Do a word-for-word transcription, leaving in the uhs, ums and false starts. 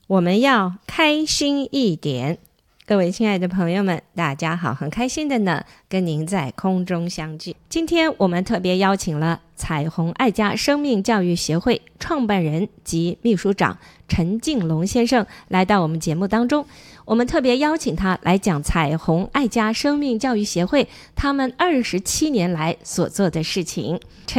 我们要开心一点。各位亲爱的朋友们，大家好，很开心的呢跟您在空中相聚。今天我们特别邀请了彩虹爱家生命教育协会创办人及秘书长陈敬龙先生来到我们节目当中。我们特别邀请他来讲彩虹爱家生命教育协会他们二十七年来所做的事情。